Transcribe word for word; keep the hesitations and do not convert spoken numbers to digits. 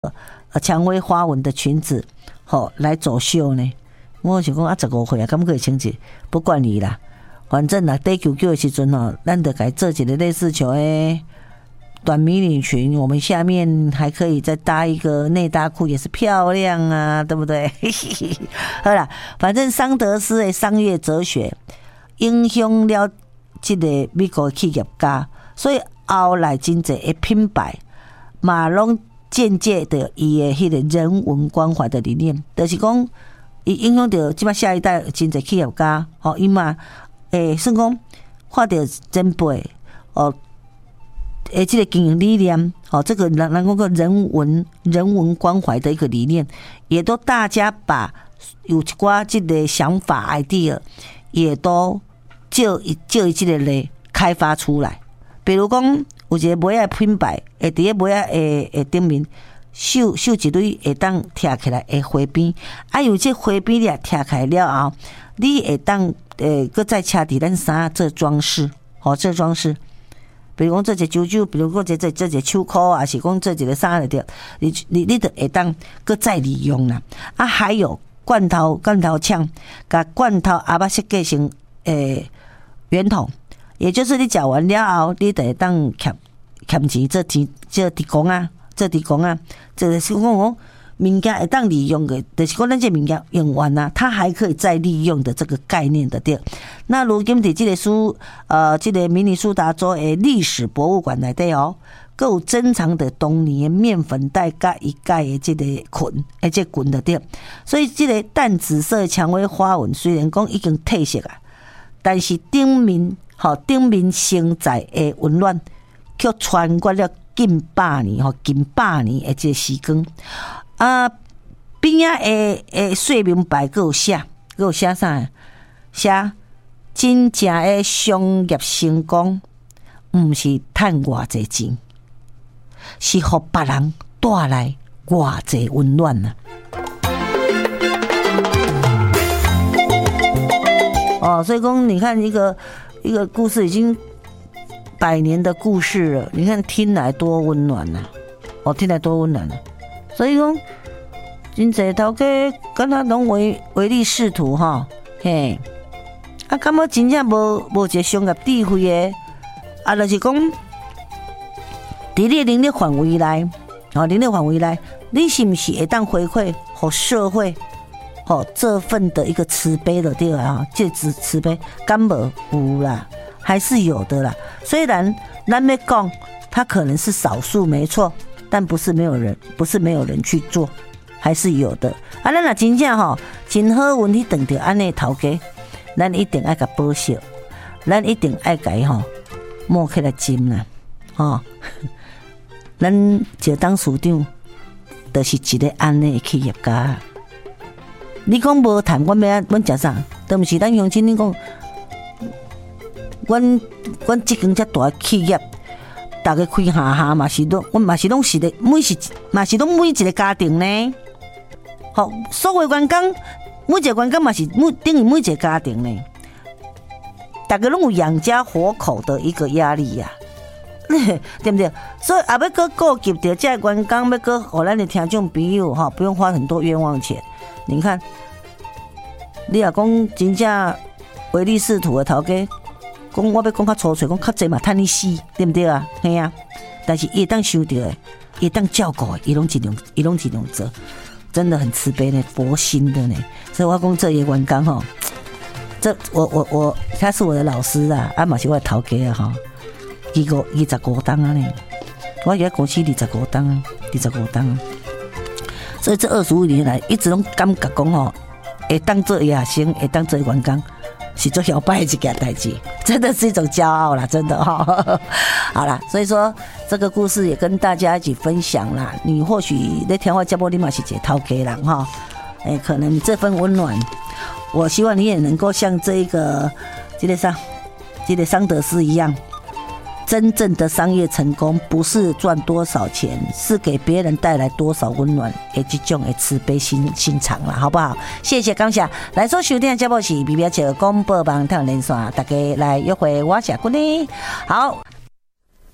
呃蔷薇花纹的裙子，吼、哦、来走秀呢。我想讲啊，十五岁啊，敢可以穿一？不管你啦，反正啦，第九九的时阵吼，咱就该做一个类似像诶短迷你裙，我们下面还可以再搭一个内搭裤，也是漂亮啊，对不对？好啦，反正桑德斯的商业哲学影响了这个美国的企业家，所以后来真侪的品牌嘛拢间接的伊的迄个人文关怀的理念，就是讲伊影响到即摆下一代真侪企业家，吼伊嘛诶算讲看到前辈哦。诶，这个经营理念，哦，这个人人讲个人文人文关怀的一个理念，也都大家把有一寡这个想法 idea， 也都就就一个咧开发出来。比如讲，有一个梅仔品牌，会伫个梅仔诶诶顶面绣绣一蕊会当贴起来诶花边，啊，有这花边咧贴起来了后，你会当诶，搁再插伫咱衫做装饰，哦，做装饰。比如讲做一个啾啾，比如讲这这这一个手箍啊，是讲做一个啥来着？你你你得会当搁再利用啦。啊，还有罐头罐头枪，把罐头阿巴设计成诶圆筒，也就是你食完了后，你得会当欠欠钱做钱做提供啊，做提供啊，就是讲讲物件会当利用的，就是讲咱这物件用完啊，它还可以再利用的这个概念的对。那如今伫这个苏呃这个明尼苏达州的历史博物馆内底哦，还有珍藏的当年面粉袋甲一盖的这个裙，诶这裙的对。所以这个淡紫色蔷薇花纹虽然讲已经褪色啊，但是顶面吼顶面承载的温暖，却穿过了近百年吼近百年的这个时光。啊，边仔诶诶说明牌还有写，还有写啥？写真正诶商业成功，毋是赚偌济钱，是互别人带来偌济温暖啊！哦，所以讲，你看一个一个故事已经百年的故事了，你看听来多温暖呐、啊！哦，听来多温暖啊！所以讲，真侪头家敢若拢唯唯利是图哈，嘿，啊，敢要真正无无一个商业智慧的，啊，就是讲，伫你的能力范围内，哦，能力范围内，你是不是会当回馈和社会，哦，这份的一个慈悲的对啊，这慈慈悲，敢无有啦，还是有的啦。虽然咱要讲，它可能是少数，没错。但不是没有人，不是没有人去做，还是有的。啊，咱若真正吼，真好运气等着安尼头家，咱一定爱甲保守，咱一定爱甲伊吼摸起来金啦，吼。咱就当署长，就是一个安尼的企业家。你讲无谈，阮要阮食啥？都毋是咱乡亲，你讲，阮阮即间遮大的企业。大家开下下嘛是拢，我嘛是拢是的，每是嘛是拢每一个家庭呢。好，所有员工每一个员工嘛是每等于每一个家庭呢。大家拢有养家活口的一个压力呀、啊，对不对？所以也要搁顾及到这个员工，要搁互咱的听众朋友哈，不用花很多冤枉钱。你看，你若讲真正唯利是图的头家。讲我要讲较粗脆，讲较济嘛，趁你死，对不对啊？嘿啊！但是伊当想到的，伊当照顾的，伊拢尽量，伊拢尽量做，真的很慈悲呢，佛心的呢。所以我讲这些员工吼，这我我我，他是我的老师啊，啊嘛是我的头家啊哈，二五二十五档啊呢，我在公司二十五档啊，二十五档啊。所以这二十五年来，一直拢感觉讲吼，会当做学生，会当做员工。是做摇摆一件代志，真的是一种骄傲啦，真的哈、哦。好啦，所以说这个故事也跟大家一起分享啦。你或许在听我节目，你嘛是一个头家人哈，哎，可能你这份温暖，我希望你也能够像这个这个桑这个桑德斯一样。真正的商业成功不是赚多少钱，是给别人带来多少温暖，的这种的慈悲心心肠啦，好不好？谢谢，感谢来所收听的节目是 B B 七广播网台连线，大家来约会，我是君呢。好。